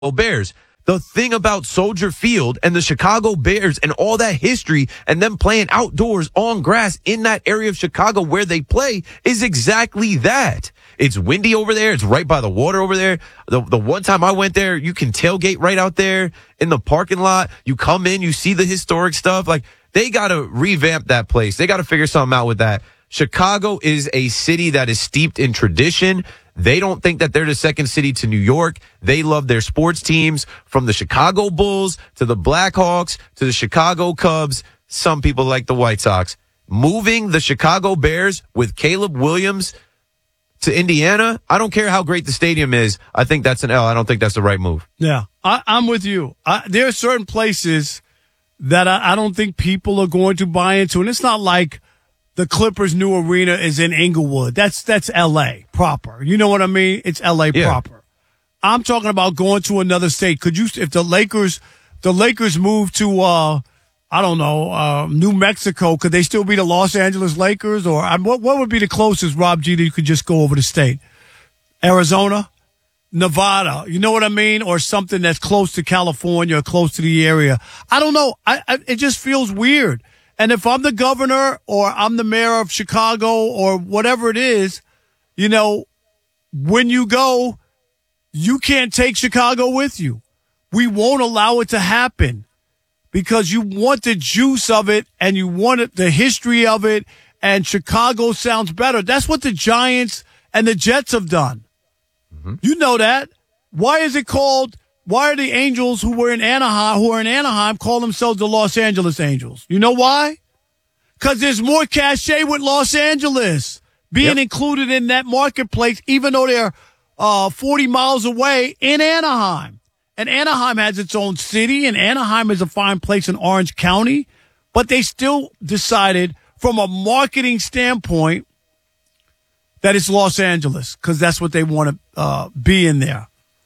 Bears. The thing about Soldier Field and the Chicago Bears and all that history and them playing outdoors on grass in that area of Chicago where they play is exactly that. It's windy over there. It's right by the water over there. The one time I went there, you can tailgate right out there in the parking lot. You come in, you see the historic stuff. Like, they got to revamp that place. They got to figure something out with that. Chicago is a city that is steeped in tradition. They don't think that they're the second city to New York. They love their sports teams, from the Chicago Bulls to the Blackhawks to the Chicago Cubs. Some people like the White Sox. Moving the Chicago Bears with Caleb Williams to Indiana, I don't care how great the stadium is. I think that's an L. I don't think that's the right move. Yeah, I'm with you. There are certain places that I don't think people are going to buy into, and it's not like the Clippers' new arena is in Inglewood. That's L.A. proper. You know what I mean? It's L.A. proper. I'm talking about going to another state. Could you, if the Lakers move to, I don't know, New Mexico, could they still be the Los Angeles Lakers? Or what would be the closest, Rob G, that you could just go over the state? Arizona? Nevada? You know what I mean? Or something that's close to California or close to the area. I don't know. It just feels weird. And if I'm the governor or I'm the mayor of Chicago or whatever it is, you know, when you go, you can't take Chicago with you. We won't allow it to happen because you want the juice of it and you want the history of it, and Chicago sounds better. That's what the Giants and the Jets have done. Mm-hmm. You know that. Why are the Angels who are in Anaheim call themselves the Los Angeles Angels? You know why? Because there's more cachet with Los Angeles being included in that marketplace, even though they're 40 miles away in Anaheim. And Anaheim has its own city, and Anaheim is a fine place in Orange County. But they still decided from a marketing standpoint that it's Los Angeles because that's what they want to be in there.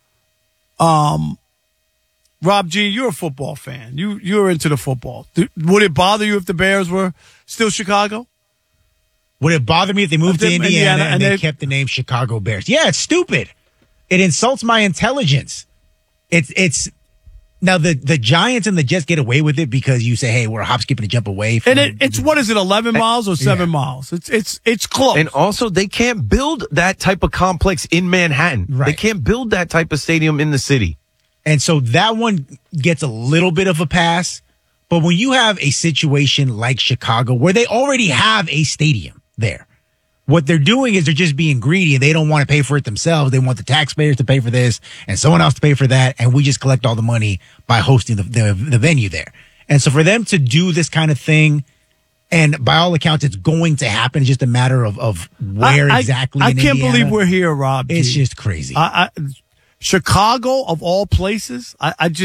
Rob G, you're a football fan. You're into the football. Would it bother you if the Bears were still Chicago? Would it bother me if they moved to Indiana and they kept the name Chicago Bears? Yeah, it's stupid. It insults my intelligence. It's now the Giants and the Jets get away with it because you say, hey, we're a hop, skip, and a jump away from. And it's what is it, 11 miles or 7 miles? It's close. And also, they can't build that type of complex in Manhattan. Right. They can't build that type of stadium in the city. And so that one gets a little bit of a pass. But when you have a situation like Chicago where they already have a stadium there, what they're doing is they're just being greedy and they don't want to pay for it themselves. They want the taxpayers to pay for this and someone else to pay for that. And we just collect all the money by hosting the venue there. And so for them to do this kind of thing, and by all accounts, it's going to happen. It's just a matter of where exactly in Indiana. I can't believe we're here, Rob. It's just crazy. Chicago, of all places, and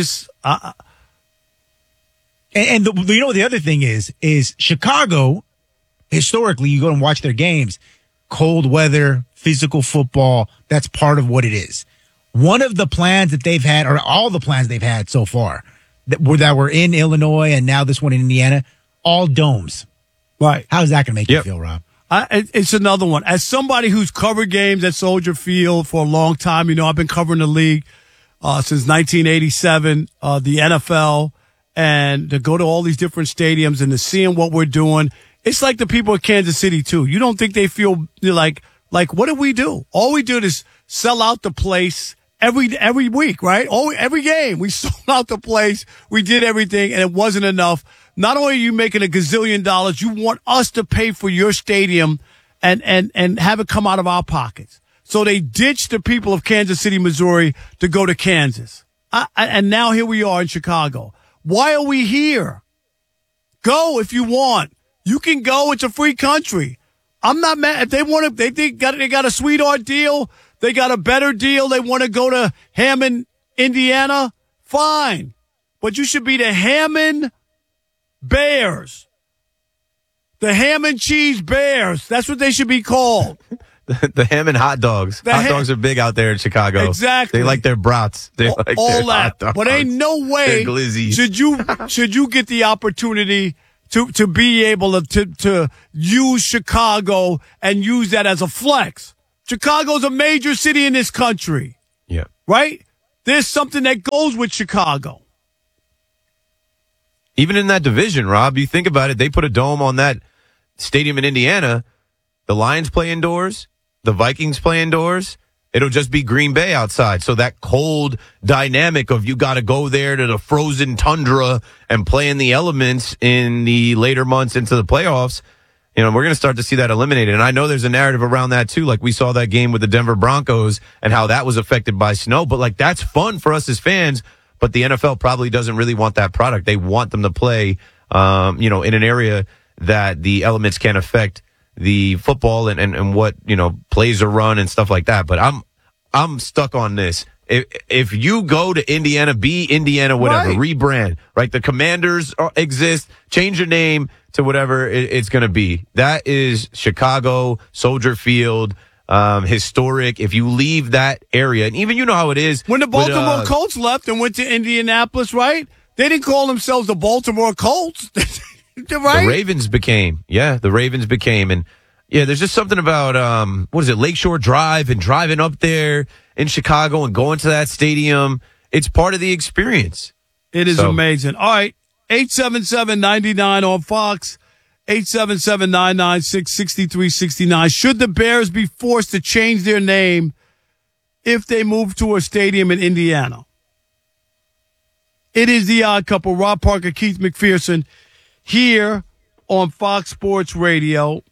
you know what the other thing is Chicago, historically, you go and watch their games, cold weather, physical football, that's part of what it is. One of the plans that they've had, or all the plans they've had so far, that were in Illinois and now this one in Indiana, all domes. Right. How's that going to make you feel, Rob? It's another one. As somebody who's covered games at Soldier Field for a long time, you know, I've been covering the league since 1987, the NFL, and to go to all these different stadiums and to seeing what we're doing. It's like the people of Kansas City, too. You don't think they feel like what did we do? All we did is sell out the place every week, right? Every game, we sold out the place. We did everything, and it wasn't enough. Not only are you making $1 gazillion, you want us to pay for your stadium and have it come out of our pockets. So they ditched the people of Kansas City, Missouri to go to Kansas. And now here we are in Chicago. Why are we here? Go if you want. You can go. It's a free country. I'm not mad. If they want to, they got a sweetheart deal. They got a better deal. They want to go to Hammond, Indiana. Fine. But you should be the Hammond Bears. The ham and cheese Bears. That's what they should be called. The ham and hot dogs. Hot dogs are big out there in Chicago. Exactly. They like their brats. They like all their that. hot dogs. But ain't no way should you get the opportunity to be able to use Chicago and use that as a flex. Chicago's a major city in this country. Yeah. Right? there's something that goes with Chicago. Even in that division, Rob, you think about it, they put a dome on that stadium in Indiana. The Lions play indoors. The Vikings play indoors. It'll just be Green Bay outside. So that cold dynamic of you got to go there to the frozen tundra and play in the elements in the later months into the playoffs, we're going to start to see that eliminated. And I know there's a narrative around that too. Like we saw that game with the Denver Broncos and how that was affected by snow. But like that's fun for us as fans. But the NFL probably doesn't really want that product. They want them to play, in an area that the elements can affect the football and what, plays are run and stuff like that. But I'm stuck on this. If you go to Indiana, be Indiana, whatever, rebrand, right? The Commanders exist, change your name to whatever it's going to be. That is Chicago, Soldier Field, historic. If you leave that area, and even how it is. When the Baltimore Colts left and went to Indianapolis, right? They didn't call themselves the Baltimore Colts. Right? The Ravens became. And there's just something about, Lakeshore Drive and driving up there in Chicago and going to that stadium. It's part of the experience. It is amazing. All right. 877-99 on Fox. 877-996-6369. Should the Bears be forced to change their name if they move to a stadium in Indiana? It is the Odd Couple, Rob Parker, Keith McPherson, here on Fox Sports Radio,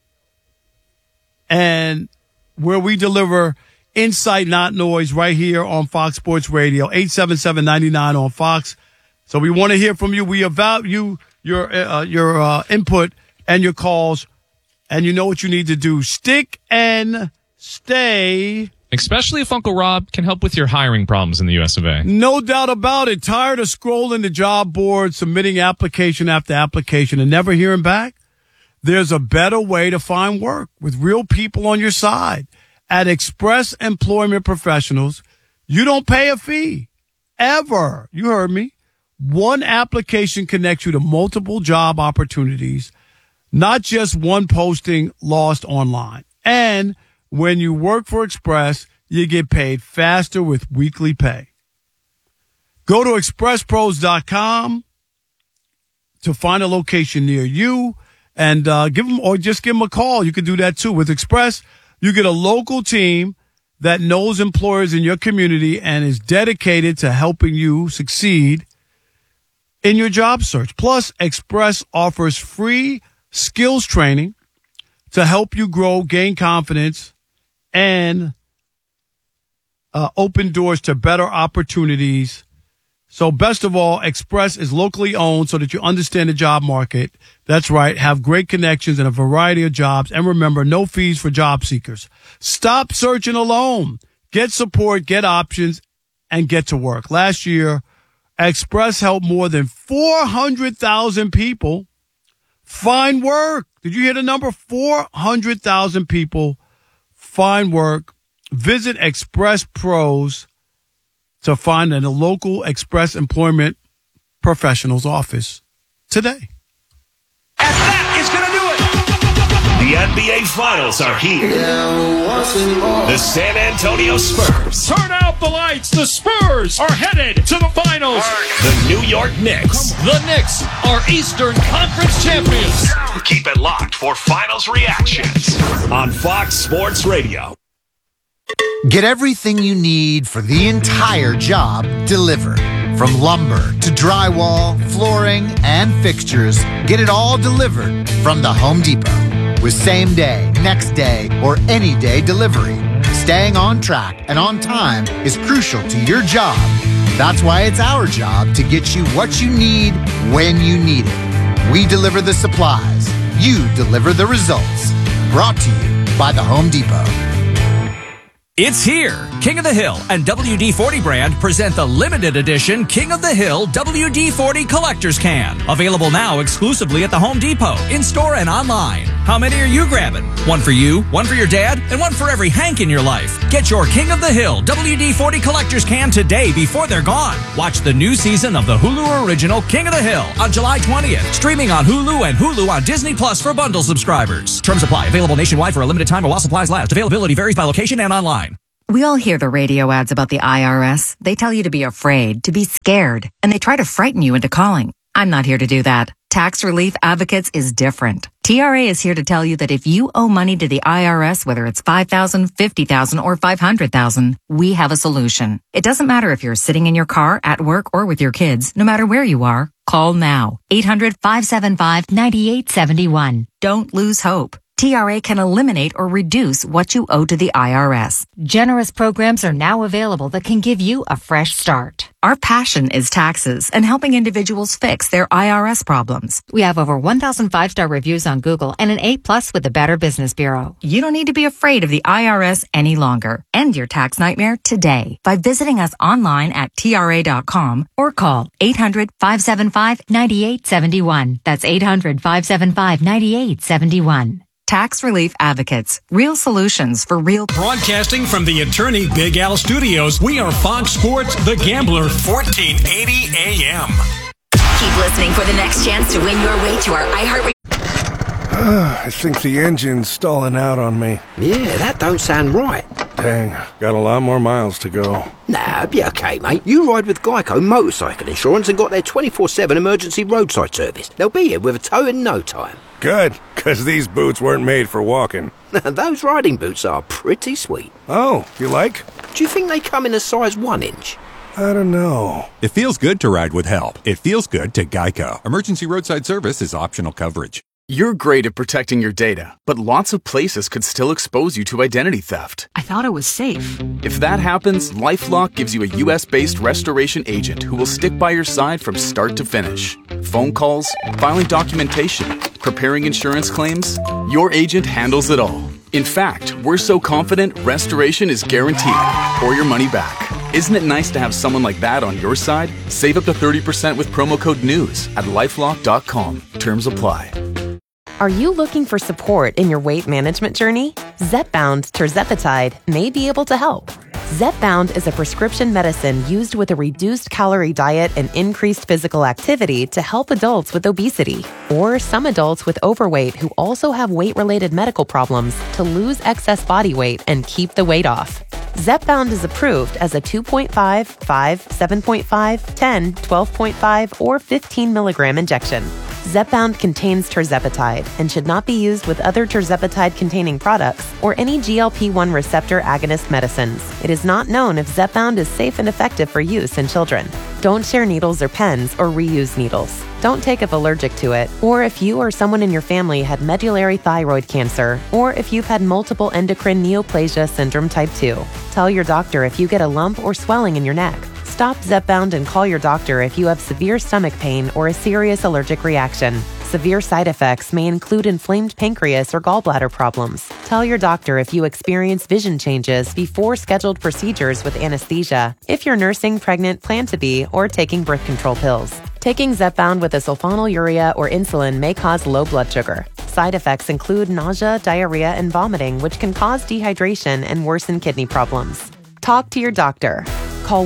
and where we deliver insight, not noise, right here on Fox Sports Radio, 877-99 on Fox. So we want to hear from you. We value your input and your calls, and you know what you need to do. Stick and stay. Especially if Uncle Rob can help with your hiring problems in the US of A. No doubt about it. Tired of scrolling the job board, submitting application after application, and never hearing back? There's a better way to find work with real people on your side. At Express Employment Professionals, you don't pay a fee. Ever. You heard me. One application connects you to multiple job opportunities, not just one posting lost online. And when you work for Express, you get paid faster with weekly pay. Go to expresspros.com to find a location near you and give them a call. You can do that too. With Express, you get a local team that knows employers in your community and is dedicated to helping you succeed in your job search. Plus, Express offers free skills training to help you grow, gain confidence, and open doors to better opportunities. So best of all, Express is locally owned so that you understand the job market. That's right. Have great connections in a variety of jobs. And remember, no fees for job seekers. Stop searching alone. Get support, get options, and get to work. Last year, Express helped more than 400,000 people find work. Did you hear the number? 400,000 people find work. Visit Express Pros to find a local Express Employment Professionals office today. And that is going to do it. The NBA Finals are here. The San Antonio Spurs. Turn out the lights. The Spurs are headed to the finals. The New York Knicks. The Knicks are Eastern Conference champions. Keep it locked for finals reactions on Fox Sports Radio. Get everything you need for the entire job delivered. From lumber to drywall, flooring, and fixtures, get it all delivered from the Home Depot. With same day, next day, or any day delivery, staying on track and on time is crucial to your job. That's why it's our job to get you what you need when you need it. We deliver the supplies. You deliver the results. Brought to you by the Home Depot. It's here. King of the Hill and WD-40 brand present the limited edition King of the Hill WD-40 Collector's Can. Available now exclusively at the Home Depot, in-store and online. How many are you grabbing? One for you, one for your dad, and one for every Hank in your life. Get your King of the Hill WD-40 Collector's Can today before they're gone. Watch the new season of the Hulu original King of the Hill on July 20th. Streaming on Hulu and Hulu on Disney Plus for bundle subscribers. Terms apply. Available nationwide for a limited time or while supplies last. Availability varies by location and online. We all hear the radio ads about the IRS. They tell you to be afraid, to be scared, and they try to frighten you into calling. I'm not here to do that. Tax Relief Advocates is different. TRA is here to tell you that if you owe money to the IRS, whether it's $5,000, $50,000, or $500,000, we have a solution. It doesn't matter if you're sitting in your car, at work, or with your kids. No matter where you are, call now. 800-575-9871. Don't lose hope. TRA can eliminate or reduce what you owe to the IRS. Generous programs are now available that can give you a fresh start. Our passion is taxes and helping individuals fix their IRS problems. We have over 1,000 5-star reviews on Google and an A+ with the Better Business Bureau. You don't need to be afraid of the IRS any longer. End your tax nightmare today by visiting us online at TRA.com or call 800-575-9871. That's 800-575-9871. Tax Relief Advocates. Real solutions for real. Broadcasting from the Attorney Big Al Studios, we are Fox Sports The Gambler, 1480 AM. Keep listening for the next chance to win your way to our iHeartRadio. I think the engine's stalling out on me. Yeah, that don't sound right. Dang, got a lot more miles to go. Nah, be okay, mate. You ride with Geico Motorcycle Insurance and got their 24/7 emergency roadside service. They'll be here with a tow in no time. Good, because these boots weren't made for walking. Those riding boots are pretty sweet. Oh, you like? Do you think they come in a size 1 inch? I don't know. It feels good to ride with help. It feels good to Geico. Emergency roadside service is optional coverage. You're great at protecting your data, but lots of places could still expose you to identity theft. I thought it was safe. If that happens, LifeLock gives you a US-based restoration agent who will stick by your side from start to finish. Phone calls, filing documentation, preparing insurance claims, your agent handles it all. In fact, we're so confident restoration is guaranteed or your money back. Isn't it nice to have someone like that on your side? Save up to 30% with promo code NEWS at LifeLock.com. Terms apply. Are you looking for support in your weight management journey? Zepbound tirzepatide may be able to help. Zepbound is a prescription medicine used with a reduced calorie diet and increased physical activity to help adults with obesity or some adults with overweight who also have weight-related medical problems to lose excess body weight and keep the weight off. Zepbound is approved as a 2.5, 5, 7.5, 10, 12.5, or 15 milligram injection. Zepbound contains tirzepatide and should not be used with other tirzepatide-containing products or any GLP-1 receptor agonist medicines. It is not known if Zepbound is safe and effective for use in children. Don't share needles or pens or reuse needles. Don't take if allergic to it, or if you or someone in your family had medullary thyroid cancer, or if you've had multiple endocrine neoplasia syndrome type 2. Tell your doctor if you get a lump or swelling in your neck. Stop Zepbound and call your doctor if you have severe stomach pain or a serious allergic reaction. Severe side effects may include inflamed pancreas or gallbladder problems. Tell your doctor if you experience vision changes before scheduled procedures with anesthesia, if you're nursing, pregnant, plan to be, or taking birth control pills. Taking Zepbound with a sulfonylurea or insulin may cause low blood sugar. Side effects include nausea, diarrhea, and vomiting, which can cause dehydration and worsen kidney problems. Talk to your doctor. Call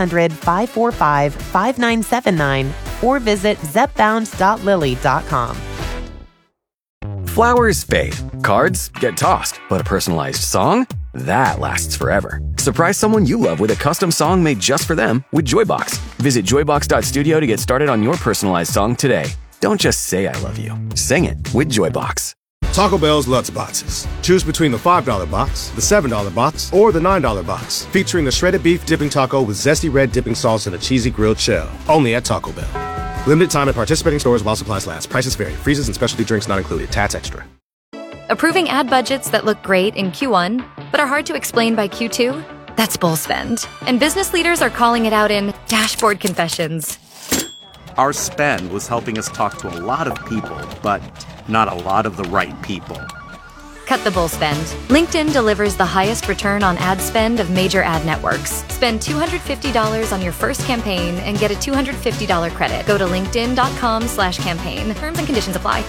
1-800-545-5979 or visit zepbound.lily.com. Flowers fade, cards get tossed, but a personalized song? That lasts forever. Surprise someone you love with a custom song made just for them with Joybox. Visit joybox.studio to get started on your personalized song today. Don't just say I love you. Sing it with Joybox. Taco Bell's Lutz Boxes. Choose between the $5 box, the $7 box, or the $9 box, featuring the shredded beef dipping taco with zesty red dipping sauce and a cheesy grilled shell. Only at Taco Bell. Limited time at participating stores while supplies last. Prices vary. Freezes and specialty drinks not included. Tats extra. Approving ad budgets that look great in Q1, but are hard to explain by Q2? That's bull spend. And business leaders are calling it out in dashboard confessions. Our spend was helping us talk to a lot of people, but not a lot of the right people. Cut the bull spend. LinkedIn delivers the highest return on ad spend of major ad networks. Spend $250 on your first campaign and get a $250 credit. Go to linkedin.com/campaign. Terms and conditions apply.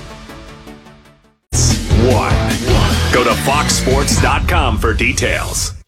1. Go to foxsports.com for details.